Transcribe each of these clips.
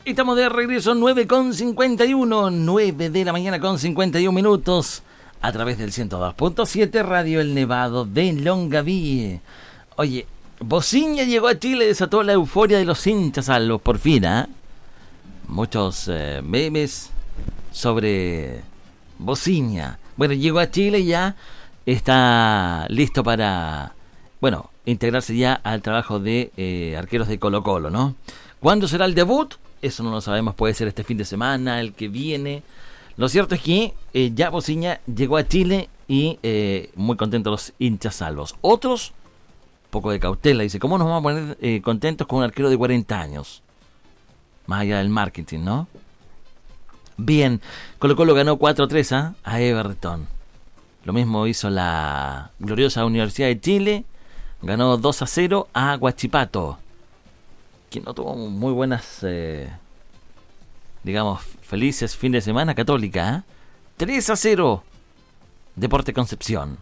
Estamos de regreso, 9:51, 9 de la mañana con 51 minutos, a través del 102.7 Radio El Nevado de Longaví. Oye, Bociña llegó a Chile, desató la euforia de los hinchas salvos, por fin, ¿eh? Muchos memes sobre Bociña. Bueno, llegó a Chile y ya está listo para, bueno, integrarse ya al trabajo de arqueros de Colo-Colo, ¿no? ¿Cuándo será el debut? Eso no lo sabemos, puede ser este fin de semana, el que viene. Lo cierto es que ya Bociña llegó a Chile y muy contentos los hinchas salvos. Otros, poco de cautela, dice, ¿cómo nos vamos a poner contentos con un arquero de 40 años? Más allá del marketing, ¿no? Bien, Colo-Colo ganó 4-3 a Everton. Lo mismo hizo la gloriosa Universidad de Chile, ganó 2-0 a Huachipato, que no tuvo muy buenas, digamos, felices fin de semana. Católica, 3-0 Deporte Concepción,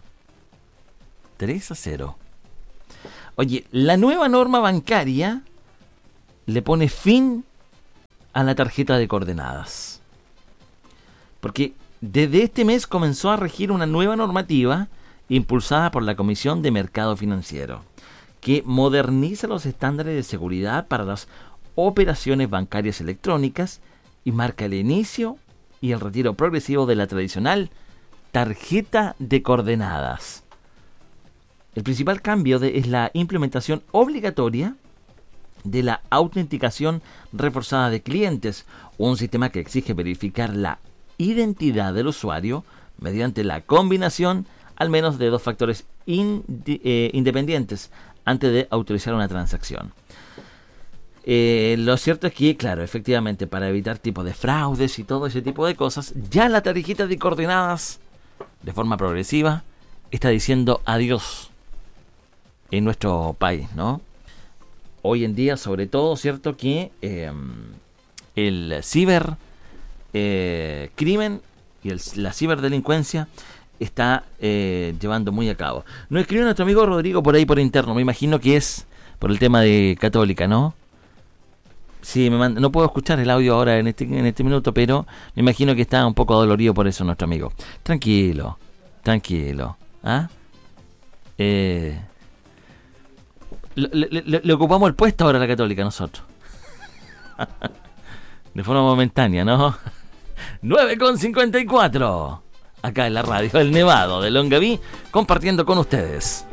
3-0. Oye, la nueva norma bancaria le pone fin a la tarjeta de coordenadas, porque desde este mes comenzó a regir una nueva normativa impulsada por la Comisión de Mercado Financiero, que moderniza los estándares de seguridad para las operaciones bancarias electrónicas y marca el inicio y el retiro progresivo de la tradicional tarjeta de coordenadas. El principal cambio es la implementación obligatoria de la autenticación reforzada de clientes, un sistema que exige verificar la identidad del usuario mediante la combinación al menos de dos factores independientes antes de autorizar una transacción. Lo cierto es que, claro, efectivamente, para evitar tipos de fraudes y todo ese tipo de cosas, ya la tarjeta de coordenadas, de forma progresiva, está diciendo adiós en nuestro país, ¿no? Hoy en día, sobre todo, cierto que el ciber crimen y la ciberdelincuencia está llevando muy a cabo. Nos escribió nuestro amigo Rodrigo por ahí por interno, me imagino que es por el tema de Católica, ¿no? Sí, no puedo escuchar el audio ahora en este minuto, pero me imagino que está un poco dolorido por eso nuestro amigo. Tranquilo, ¿ah? Le ocupamos el puesto ahora a la Católica nosotros. De forma momentánea, ¿no? 9:54. Acá en la radio El Nevado de Longaví, compartiendo con ustedes.